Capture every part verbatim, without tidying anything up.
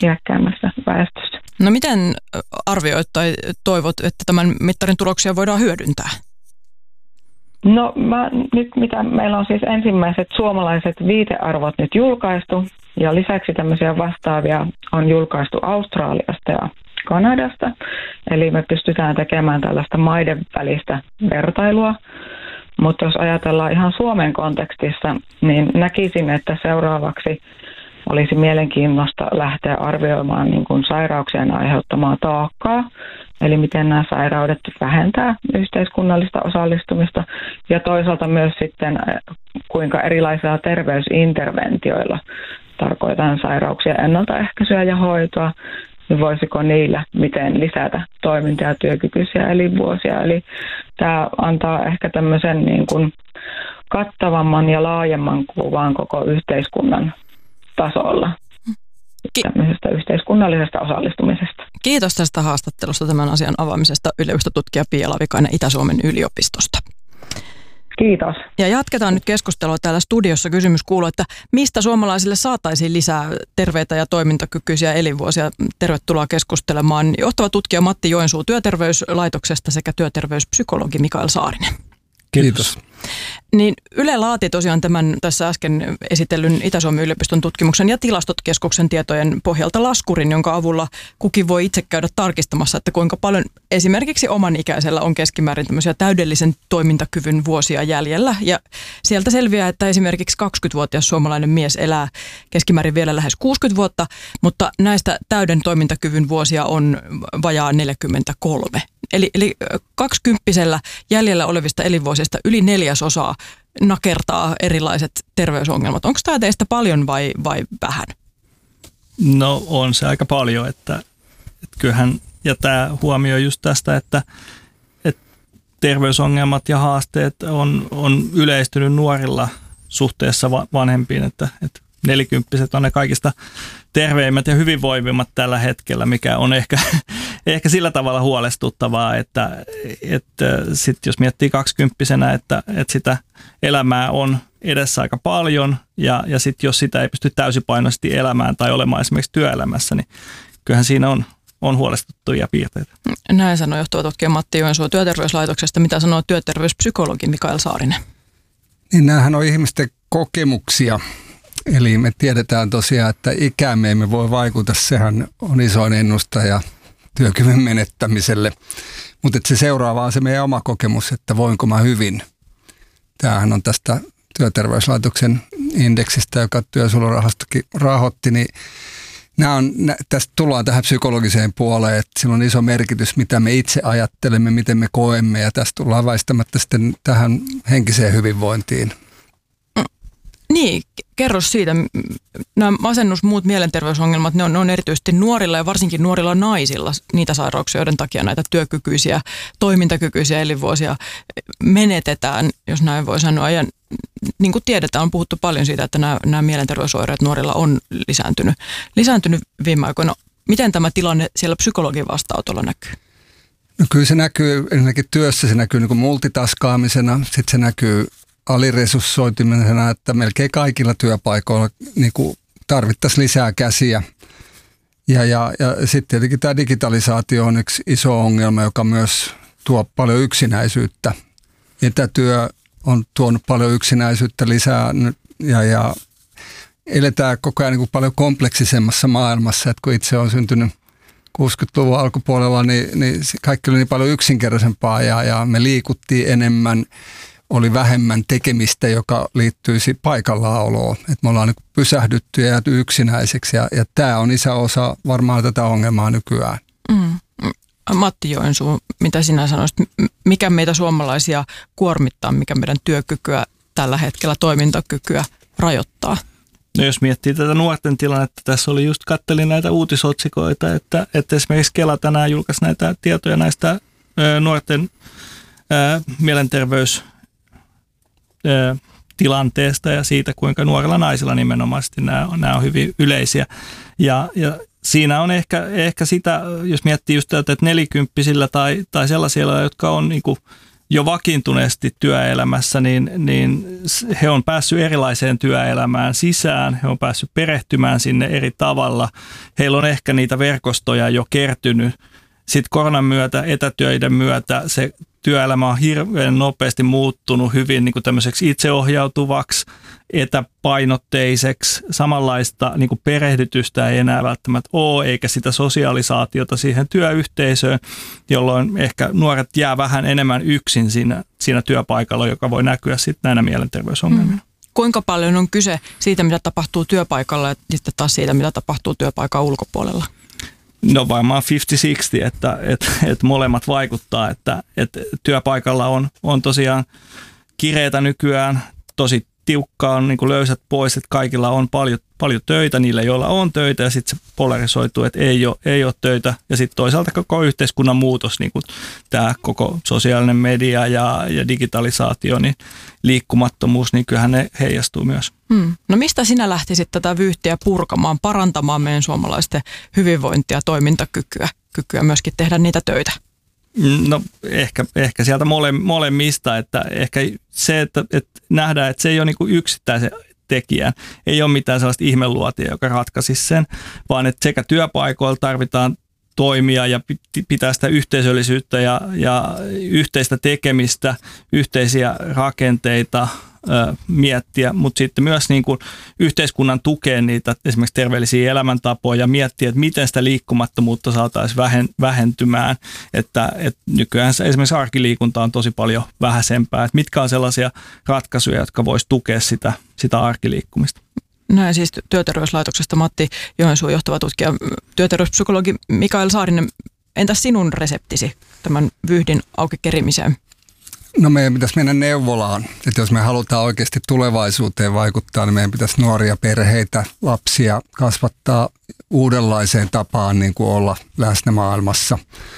iäkkäämmässä väestössä. No miten arvioit tai toivot, että tämän mittarin tuloksia voidaan hyödyntää? No mä, nyt mitä meillä on siis ensimmäiset suomalaiset viitearvot nyt julkaistu ja lisäksi tämmöisiä vastaavia on julkaistu Australiasta ja Kanadasta. Eli me pystytään tekemään tällaista maiden välistä vertailua. Mutta jos ajatellaan ihan Suomen kontekstissa, niin näkisin, että seuraavaksi olisi mielenkiintoista lähteä arvioimaan niin kuin sairauksien aiheuttamaa taakkaa, eli miten nämä sairaudet vähentää yhteiskunnallista osallistumista, ja toisaalta myös sitten kuinka erilaisilla terveysinterventioilla, tarkoitan sairauksien ennaltaehkäisyä ja hoitoa, niin voisiko niillä miten lisätä toimintaa ja työkykyisiä elinvuosia. Eli tämä antaa ehkä tämmöisen niin kuin kattavamman ja laajemman kuvan koko yhteiskunnan tasolla Ki- tämmöisestä yhteiskunnallisesta osallistumisesta. Kiitos tästä haastattelusta tämän asian avaamisesta yliopistotutkija Pia Lavikainen Itä-Suomen yliopistosta. Kiitos. Ja jatketaan nyt keskustelua täällä studiossa. Kysymys kuuluu, että mistä suomalaisille saataisiin lisää terveitä ja toimintakykyisiä elinvuosia? Tervetuloa keskustelemaan johtava tutkija Matti Joensuu Työterveyslaitoksesta sekä työterveyspsykologi Mikael Saarinen. Kiitos. Niin Yle laati tosiaan tämän tässä äsken esitellyn Itä-Suomen yliopiston tutkimuksen ja Tilastokeskuksen tietojen pohjalta laskurin, jonka avulla kukin voi itse käydä tarkistamassa, että kuinka paljon esimerkiksi oman ikäisellä on keskimäärin tämmöisiä täydellisen toimintakyvyn vuosia jäljellä. Ja sieltä selviää, että esimerkiksi kaksikymmentävuotias suomalainen mies elää keskimäärin vielä lähes kuusikymmentä vuotta, mutta näistä täyden toimintakyvyn vuosia on vajaa neljäkymmentäkolme. Eli, eli kaksikymppisellä jäljellä olevista elinvuosista yli neljäsosaa nakertaa erilaiset terveysongelmat. Onko tämä teistä paljon vai, vai vähän? No on se aika paljon, että, että kyllähän, ja tämä huomioi just tästä, että, että terveysongelmat ja haasteet on, on yleistynyt nuorilla suhteessa vanhempiin, että, että nelikymppiset on ne kaikista terveimmät ja hyvinvoivimmat tällä hetkellä, mikä on ehkä, ehkä sillä tavalla huolestuttavaa, että, että sit jos miettii kaksikymppisenä, että, että sitä elämää on edessä aika paljon ja, ja sitten jos sitä ei pysty täysipainoisesti elämään tai olemaan esimerkiksi työelämässä, niin kyllähän siinä on, on huolestuttavia piirteitä. Näin sanoi johtava tutkija Matti Joensuu Työterveyslaitoksesta. Mitä sanoo työterveyspsykologi Mikael Saarinen? Niin näähän on ihmisten kokemuksia. Eli me tiedetään tosiaan, että ikäämme emme voi vaikuttaa, sehän on isoin ennustaja työkyvyn menettämiselle. Mutta se seuraava on se meidän oma kokemus, että voinko mä hyvin. Tämähän on tästä Työterveyslaitoksen indeksistä, joka Työsuojelurahastokin rahoitti, niin nämä on, tästä tullaan tähän psykologiseen puoleen, että sillä on iso merkitys, mitä me itse ajattelemme, miten me koemme, ja tästä tullaan väistämättä sitten tähän henkiseen hyvinvointiin. Niin, kerro siitä. Nämä masennus, muut mielenterveysongelmat, ne on, ne on erityisesti nuorilla ja varsinkin nuorilla naisilla niitä sairauksia, joiden takia näitä työkykyisiä, toimintakykyisiä elinvuosia menetetään, jos näin voi sanoa. Ja niin kuin tiedetään, on puhuttu paljon siitä, että nämä, nämä mielenterveysoireet nuorilla on lisääntynyt, lisääntynyt viime aikoina. Miten tämä tilanne siellä psykologin vastaanotolla näkyy? No kyllä se näkyy ensinnäkin työssä, se näkyy niin kuin multitaskaamisena, sitten se näkyy aliresurssoitumisena, että melkein kaikilla työpaikoilla niin kuin tarvittaisiin lisää käsiä. Ja, ja, ja sitten tietenkin tämä digitalisaatio on yksi iso ongelma, joka myös tuo paljon yksinäisyyttä. Etätyö on tuonut paljon yksinäisyyttä lisää ja, ja eletään koko ajan niin kuin paljon kompleksisemmassa maailmassa, että kun itse on syntynyt kuusikymmentäluvun alkupuolella, niin, niin kaikki oli niin paljon yksinkertaisempaa ja, ja me liikuttiin enemmän. Oli vähemmän tekemistä, joka liittyisi paikallaoloon. Että me ollaan niin pysähdytty ja jääty yksinäiseksi ja, ja tämä on iso osa varmaan tätä ongelmaa nykyään. Mm. Matti Joensuu, mitä sinä sanoisit? Mikä meitä suomalaisia kuormittaa, mikä meidän työkykyä tällä hetkellä, toimintakykyä rajoittaa? No jos miettii tätä nuorten tilannetta, tässä oli just kattelin näitä uutisotsikoita, että, että esimerkiksi Kela tänään julkaisi näitä tietoja näistä ö, nuorten ö, mielenterveys tilanteesta ja siitä, kuinka nuorilla naisilla nimenomaisesti nämä, nämä on hyvin yleisiä. Ja, ja siinä on ehkä, ehkä sitä, jos miettii just tätä, että nelikymppisillä tai, tai sellaisilla, jotka on niin kuin jo vakiintuneesti työelämässä, niin, niin he on päässyt erilaiseen työelämään sisään, he on päässyt perehtymään sinne eri tavalla. Heillä on ehkä niitä verkostoja jo kertynyt. Sitten koronan myötä, etätöiden myötä se työelämä on hirveän nopeasti muuttunut hyvin niin kuin tämmöiseksi itseohjautuvaksi, etäpainotteiseksi. Samanlaista niin kuin perehdytystä ei enää välttämättä ole, eikä sitä sosialisaatiota siihen työyhteisöön, jolloin ehkä nuoret jää vähän enemmän yksin siinä, siinä työpaikalla, joka voi näkyä sitten näinä mielenterveysongelmina. Mm. Kuinka paljon on kyse siitä, mitä tapahtuu työpaikalla ja sitten taas siitä, mitä tapahtuu työpaikan ulkopuolella? No varmaan viisikymmentä kuusikymmentä, että, että, että molemmat vaikuttaa, että, että työpaikalla on, on tosiaan kireitä nykyään, tosi tiukkaa, on niin kuin löysät pois, että kaikilla on paljon, paljon töitä, niillä joilla on töitä ja sitten se polarisoituu, että ei ole, ei ole töitä ja sitten toisaalta koko yhteiskunnan muutos, niin kuin tämä koko sosiaalinen media ja, ja digitalisaatio, niin liikkumattomuus, niin kyllähän ne heijastuu myös. Hmm. No mistä sinä lähtisit tätä vyyhtiä purkamaan, parantamaan meidän suomalaisten hyvinvointia, toimintakykyä, kykyä myöskin tehdä niitä töitä? No ehkä, ehkä sieltä mole, molemmista, että ehkä se, että, että nähdään, että se ei ole niin kuin yksittäisen tekijän, ei ole mitään sellaista ihmeluotia, joka ratkaisisi sen, vaan että sekä työpaikoilla tarvitaan toimia ja pitää sitä yhteisöllisyyttä ja, ja yhteistä tekemistä, yhteisiä rakenteita ö, miettiä, mutta sitten myös niin kuin yhteiskunnan tukea niitä esimerkiksi terveellisiä elämäntapoja ja miettiä, että miten sitä liikkumattomuutta saataisiin vähen, vähentymään, että, että nykyään esimerkiksi arkiliikunta on tosi paljon vähäisempää, että mitkä on sellaisia ratkaisuja, jotka voisi tukea sitä, sitä arkiliikkumista. Näin siis Työterveyslaitoksesta Matti Joensuu, johtava tutkija, työterveyspsykologi Mikael Saarinen. Entäs sinun reseptisi tämän vyyhdin auki kerimiseen? No meidän pitäisi mennä neuvolaan. Että jos me halutaan oikeasti tulevaisuuteen vaikuttaa, niin meidän pitäisi nuoria perheitä, lapsia kasvattaa uudenlaiseen tapaan niin kuin olla läsnä maailmassa.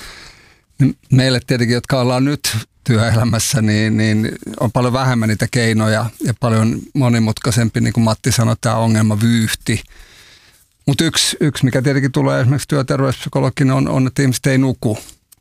Meille tietenkin, jotka ollaan nyt työelämässä, niin, niin on paljon vähemmän niitä keinoja ja paljon monimutkaisempi, niin kuin Matti sanoi, tämä ongelmavyyhti. Mutta yksi, yksi, mikä tietenkin tulee esimerkiksi työterveyspsykologina, on, on, että ihmiset ei nuku.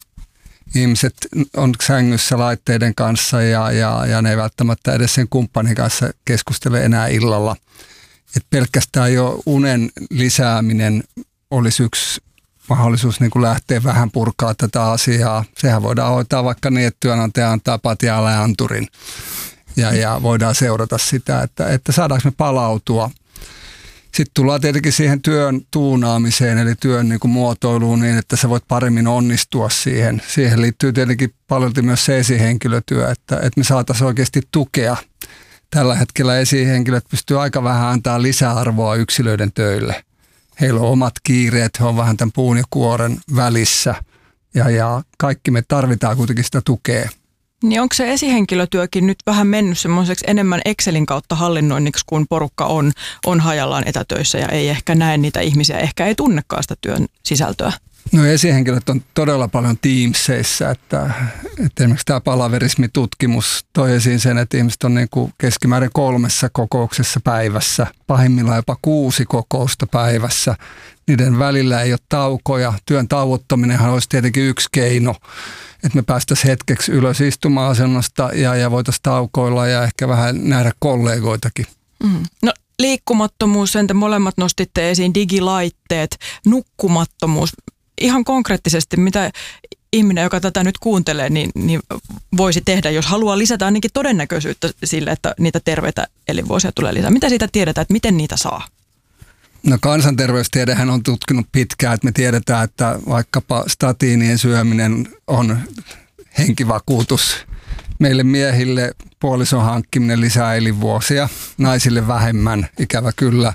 Ihmiset on sängyssä laitteiden kanssa ja, ja, ja ne ei välttämättä edes sen kumppanin kanssa keskustele enää illalla. Et pelkästään jo unen lisääminen olisi yksi mahdollisuus niin kuin lähteä vähän purkaa tätä asiaa. Sehän voidaan hoitaa vaikka niin, että työnantaja antaa patjaalle ja anturin ja, ja voidaan seurata sitä, että, että saadaanko me palautua. Sitten tullaan tietenkin siihen työn tuunaamiseen, eli työn niin kuin muotoiluun niin, että sä voit paremmin onnistua siihen. Siihen liittyy tietenkin paljon myös se esihenkilötyö, että, että me saataisiin oikeasti tukea. Tällä hetkellä esihenkilöt pystyy aika vähän antaa lisäarvoa yksilöiden töille. Heillä on omat kiireet, he on vähän tämän puun ja kuoren välissä ja, ja kaikki me tarvitaan kuitenkin sitä tukea. Niin onko se esihenkilötyökin nyt vähän mennyt semmoiseksi enemmän Excelin kautta hallinnoinniksi, kun porukka on, on hajallaan etätöissä ja ei ehkä näe niitä ihmisiä, ehkä ei tunnekaan sitä työn sisältöä? No esihenkilöt on todella paljon Teamseissä, että, että esimerkiksi tämä palaverismitutkimus toi esiin sen, että ihmiset on niin kuin keskimäärin kolmessa kokouksessa päivässä, pahimmillaan jopa kuusi kokousta päivässä. Niiden välillä ei ole taukoja. Työn tauottaminenhan olisi tietenkin yksi keino, että me päästäisiin hetkeksi ylös istuma-asennosta ja, ja voitaisiin taukoilla ja ehkä vähän nähdä kollegoitakin. Mm. No liikkumattomuus, sen te molemmat nostitte esiin, digilaitteet, nukkumattomuus. Ihan konkreettisesti, mitä ihminen, joka tätä nyt kuuntelee, niin, niin voisi tehdä, jos haluaa lisätä ainakin todennäköisyyttä sille, että niitä terveitä elinvuosia tulee lisää. Mitä siitä tiedetään, että miten niitä saa? No kansanterveystiedehän on tutkinut pitkään, että me tiedetään, että vaikkapa statiinien syöminen on henkivakuutus. Meille miehille puolison hankkiminen lisää elinvuosia, naisille vähemmän, ikävä kyllä.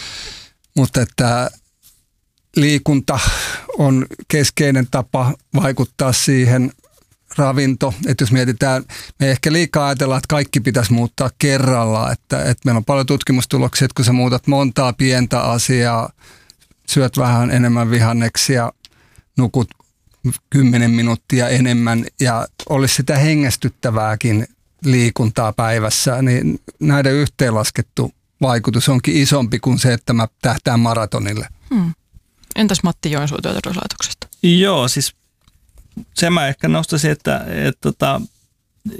Mutta että liikunta on keskeinen tapa vaikuttaa siihen, ravinto, että jos mietitään, me ehkä liikaa ajatellaan, että kaikki pitäisi muuttaa kerralla, että, että meillä on paljon tutkimustuloksia, että kun sä muutat montaa pientä asiaa, syöt vähän enemmän vihanneksia, nukut kymmenen minuuttia enemmän ja olisi sitä hengästyttävääkin liikuntaa päivässä, niin näiden yhteenlaskettu vaikutus onkin isompi kuin se, että mä tähtään maratonille. Hmm. Entäs Matti Joensuu Työterveyslaitoksesta? Joo, siis sen mä ehkä nostaisin, että, että, että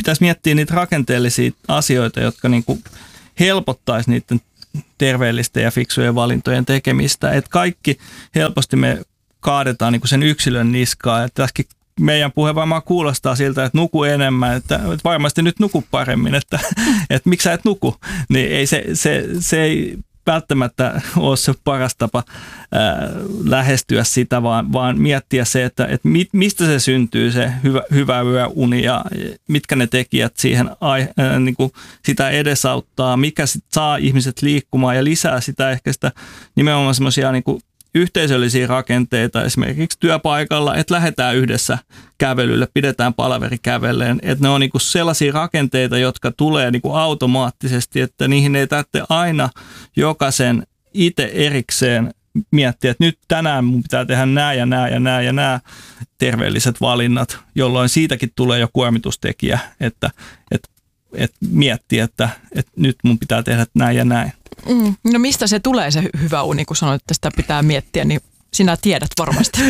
pitäisi miettiä niitä rakenteellisia asioita, jotka niin kuin helpottaisi niiden terveellisten ja fiksujen valintojen tekemistä. Että kaikki helposti me kaadetaan niin kuin sen yksilön niskaan. Että tässäkin meidän puhe varmaan kuulostaa siltä, että nuku enemmän, että varmasti nyt nuku paremmin, että, että miksi sä et nuku. Niin ei se, se, se ei välttämättä ole se paras tapa ää, lähestyä sitä, vaan, vaan miettiä se, että, että mit, mistä se syntyy se hyvä, hyvä yöuni ja mitkä ne tekijät siihen ää, niin kuin sitä edesauttaa, mikä sit saa ihmiset liikkumaan ja lisää sitä ehkä sitä nimenomaan semmoisia niin kuin yhteisöllisiä rakenteita esimerkiksi työpaikalla, että lähdetään yhdessä kävelylle, pidetään palaveri kävelleen, että ne on niinku sellaisia rakenteita, jotka tulee niinku automaattisesti, että niihin ei tarvitse aina jokaisen itse erikseen miettiä, että nyt tänään mun pitää tehdä nämä ja nämä ja nämä ja nämä terveelliset valinnat, jolloin siitäkin tulee jo kuormitustekijä, että, että, että miettiä, että, että nyt mun pitää tehdä näin ja näin. Mm. No mistä se tulee se hyvä uni, kun sanoit, että sitä pitää miettiä, niin sinä tiedät varmasti.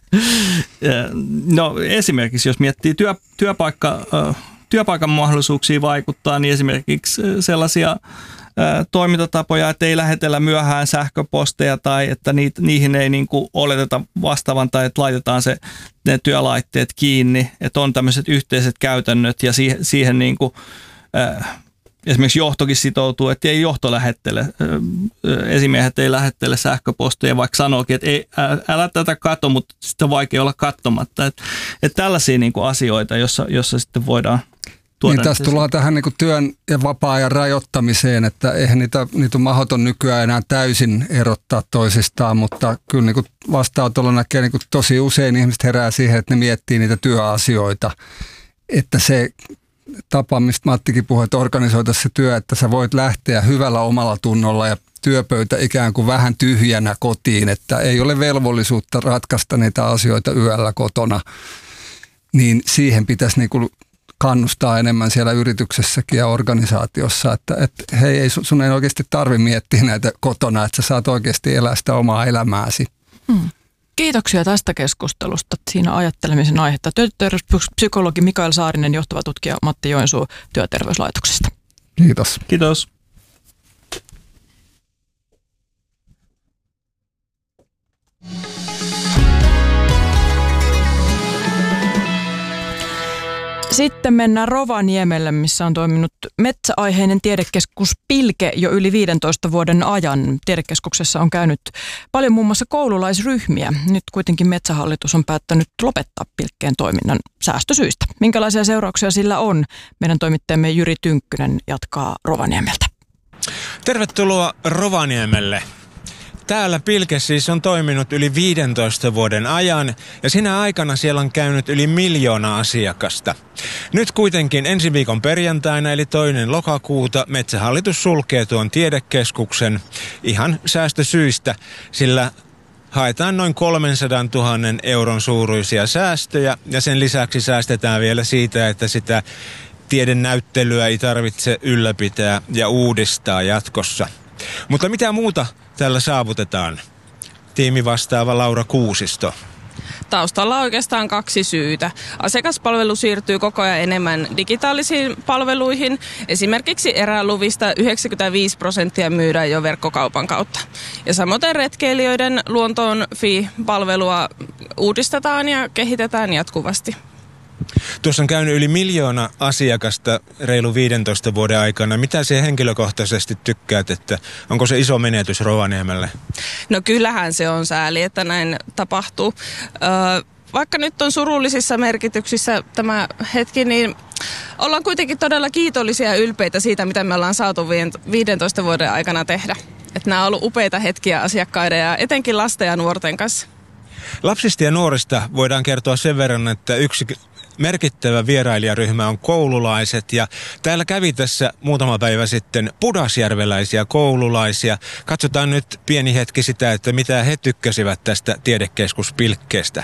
No esimerkiksi jos miettii työ, työpaikka, työpaikan mahdollisuuksia vaikuttaa, niin esimerkiksi sellaisia toimintatapoja, että ei lähetellä myöhään sähköposteja tai että niitä, niihin ei niin kuin oleteta vastaavan tai että laitetaan se, ne työlaitteet kiinni, että on tämmöiset yhteiset käytännöt ja siihen, siihen niin kuin, esimerkiksi johtokin sitoutuu, että ei johto lähettele, esimiehet ei lähettele sähköposteja, vaikka sanookin, että ei, älä tätä katso, mutta sitten on vaikea olla katsomatta. Että, että tällaisia niin kuin asioita, jossa, jossa sitten voidaan tuoda. Niin, tässä tullaan tähän niin kuin työn ja vapaa-ajan rajoittamiseen, että eihän niitä, niitä on mahdoton nykyään enää täysin erottaa toisistaan, mutta kyllä niin kuin vastaanotolla näkee niin kuin tosi usein ihmiset herää siihen, että ne miettii niitä työasioita, että se tapa, mistä Mattikin puhui, että organisoida se työ, että sä voit lähteä hyvällä omalla tunnolla ja työpöytä ikään kuin vähän tyhjänä kotiin, että ei ole velvollisuutta ratkaista niitä asioita yöllä kotona, niin siihen pitäisi niin kuin kannustaa enemmän siellä yrityksessäkin ja organisaatiossa, että, että hei, ei, sun ei oikeasti tarvitse miettiä näitä kotona, että sä saat oikeasti elää sitä omaa elämääsi. Hmm. Kiitoksia tästä keskustelusta. Siinä ajattelemisen aihetta. Työterveyspsykologi Mikael Saarinen, johtava tutkija Matti Joensuu Työterveyslaitoksesta. Kiitos. Kiitos. Sitten mennään Rovaniemelle, missä on toiminut metsäaiheinen tiedekeskus Pilke jo yli viidentoista vuoden ajan. Tiedekeskuksessa on käynyt paljon muun muassa koululaisryhmiä. Nyt kuitenkin Metsähallitus on päättänyt lopettaa Pilkkeen toiminnan säästösyistä. Minkälaisia seurauksia sillä on? Meidän toimittajamme Jyri Tynkkynen jatkaa Rovaniemeltä. Tervetuloa Rovaniemelle. Täällä Pilke siis on toiminut yli viidentoista vuoden ajan ja sinä aikana siellä on käynyt yli miljoona asiakasta. Nyt kuitenkin ensi viikon perjantaina eli toinen lokakuuta Metsähallitus sulkee tuon tiedekeskuksen ihan säästösyistä, sillä haetaan noin kolmensadantuhannen euron suuruisia säästöjä ja sen lisäksi säästetään vielä siitä, että sitä tiedenäyttelyä ei tarvitse ylläpitää ja uudistaa jatkossa. Mutta mitä muuta tällä saavutetaan? Tiimi vastaava Laura Kuusisto. Taustalla on oikeastaan kaksi syytä. Asiakaspalvelu siirtyy koko ajan enemmän digitaalisiin palveluihin. Esimerkiksi eräluvista yhdeksänkymmentäviisi prosenttia myydään jo verkkokaupan kautta. Ja samoin retkeilijöiden luontoon Fi-palvelua uudistetaan ja kehitetään jatkuvasti. Tuossa on käynyt yli miljoona asiakasta reilu viidentoista vuoden aikana. Mitä sinä henkilökohtaisesti tykkäät, että onko se iso menetys Rovaniemelle? No kyllähän se on sääli, että näin tapahtuu. Öö, vaikka nyt on surullisissa merkityksissä tämä hetki, niin ollaan kuitenkin todella kiitollisia ja ylpeitä siitä, mitä me ollaan saatu viidentoista vuoden aikana tehdä. Että nämä on ollut upeita hetkiä asiakkaiden ja etenkin lasten ja nuorten kanssa. Lapsista ja nuorista voidaan kertoa sen verran, että yksi merkittävä vierailijaryhmä on koululaiset ja täällä kävi tässä muutama päivä sitten pudasjärveläisiä koululaisia. Katsotaan nyt pieni hetki sitä, että mitä he tykkäsivät tästä tiedekeskus Pilkkeestä.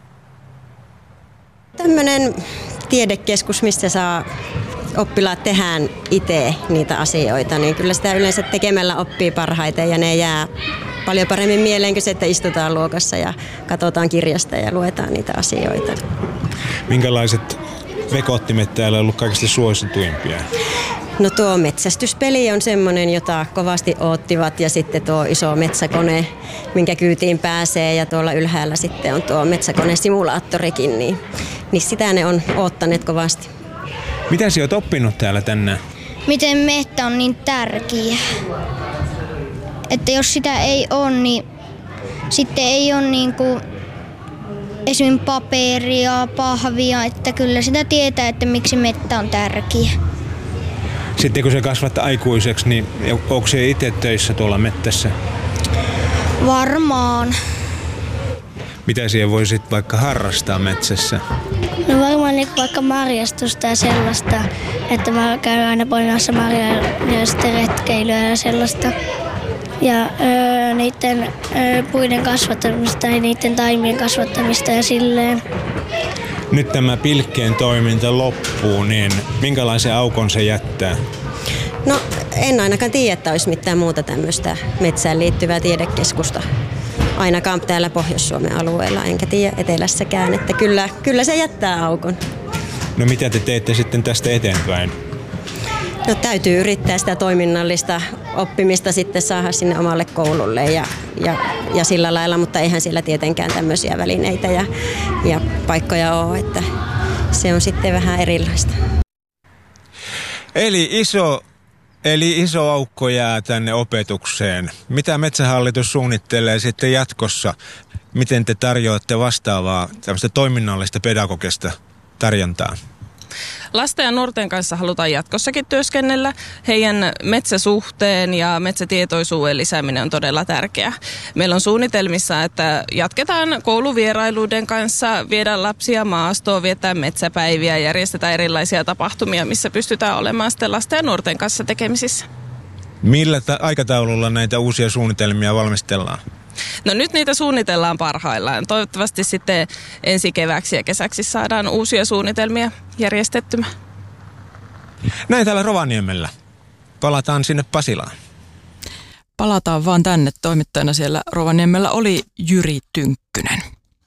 Tämmöinen tiedekeskus, mistä saa oppilaat tehdään itse niitä asioita, niin kyllä sitä yleensä tekemällä oppii parhaiten ja ne jää paljon paremmin mieleen kuin se, että istutaan luokassa ja katsotaan kirjasta ja luetaan niitä asioita. Minkälaiset vekottimet täällä ollut kaikista suosituimpia? No tuo metsästyspeli on semmoinen, jota kovasti oottivat, ja sitten tuo iso metsäkone, minkä kyytiin pääsee, ja tuolla ylhäällä sitten on tuo metsäkonesimulaattorikin, niin, niin sitä ne on oottaneet kovasti. Mitä sinä olet oppinut täällä tänään? Miten metsä on niin tärkeä. Että jos sitä ei ole, niin sitten ei ole niin kuin esimerkiksi paperia, pahvia, että kyllä sitä tietää, että miksi metsä on tärkeä. Sitten kun se kasvat aikuiseksi, niin onko se itse töissä tuolla mettässä? Varmaan. Mitä siellä voisit vaikka harrastaa metsässä? No varmaan niin vaikka marjastusta ja sellaista, että mä käyn aina poimimassa marjoja ja sitten retkeilyä ja sellaista. Ja öö, niiden öö, puiden kasvattamista ja niiden taimien kasvattamista ja silleen. Nyt tämä pilkkeen toiminta loppuu, niin minkälaisen aukon se jättää? No en ainakaan tiedä, että olisi mitään muuta tämmöistä metsään liittyvää tiedekeskusta. Ainakaan täällä Pohjois-Suomen alueella, enkä tiedä etelässäkään, että kyllä, kyllä se jättää aukon. No mitä te teette sitten tästä eteenpäin? No täytyy yrittää sitä toiminnallista oppimista sitten saada sinne omalle koululle ja, ja, ja sillä lailla, mutta eihän siellä tietenkään tämmöisiä välineitä ja, ja paikkoja ole, että se on sitten vähän erilaista. Eli iso, eli iso aukko jää tänne opetukseen. Mitä Metsähallitus suunnittelee sitten jatkossa? Miten te tarjoatte vastaavaa tämmöistä toiminnallista pedagogista tarjontaa? Lasten ja nuorten kanssa halutaan jatkossakin työskennellä. Heidän metsäsuhteen ja metsätietoisuuden lisääminen on todella tärkeää. Meillä on suunnitelmissa, että jatketaan kouluvierailuiden kanssa, viedään lapsia maastoon, vietetään metsäpäiviä, järjestetään erilaisia tapahtumia, missä pystytään olemaan sitten lasten ja nuorten kanssa tekemisissä. Millä ta- aikataululla näitä uusia suunnitelmia valmistellaan? No nyt niitä suunnitellaan parhaillaan. Toivottavasti sitten ensi kevääksi ja kesäksi saadaan uusia suunnitelmia järjestettymään. Näin täällä Rovaniemellä. Palataan sinne Pasilaan. Palataan vaan tänne. Toimittajana siellä Rovaniemellä oli Jyri Tynkkynen.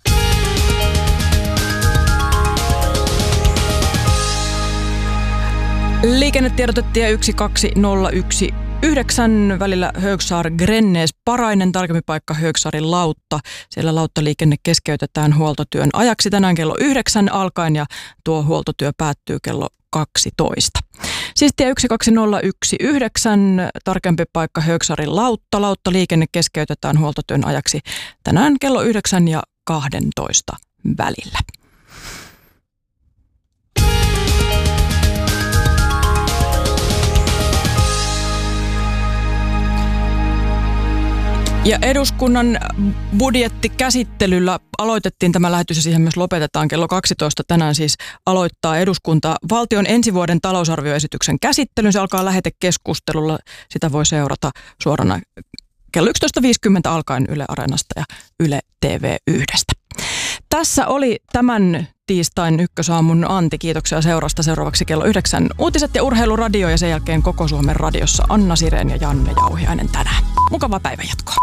Liikennetiedotettiin yksi kaksi nolla yksi yhdeksän välillä Högsaar-Grennes Parainen, tarkempi paikka Högsaarin Lautta. Siellä lauttaliikenne keskeytetään huoltotyön ajaksi tänään kello yhdeksän alkaen ja tuo huoltotyö päättyy kello kaksitoista. Siis tie yksi kaksi nolla yksi yhdeksän, tarkempi paikka Högsaarin Lautta. Lauttaliikenne keskeytetään huoltotyön ajaksi tänään kello yhdeksän ja kahdentoista välillä. Ja eduskunnan budjettikäsittelyllä aloitettiin tämä lähetys ja siihen myös lopetetaan kello kaksitoista. Tänään siis aloittaa eduskunta valtion ensi vuoden talousarvioesityksen käsittelyn. Se alkaa lähetekeskustelulla. Sitä voi seurata suorana kello yksitoista viisikymmentä alkaen Yle Areenasta ja Yle T V yhdestä. Tässä oli tämän tiistain Ykkösaamun Antti. Kiitoksia seurasta. Seuraavaksi kello yhdeksän uutiset ja urheiluradio ja sen jälkeen Koko Suomen radiossa Anna Sirén ja Janne Jauhiainen tänään. Mukavaa päivänjatkoa.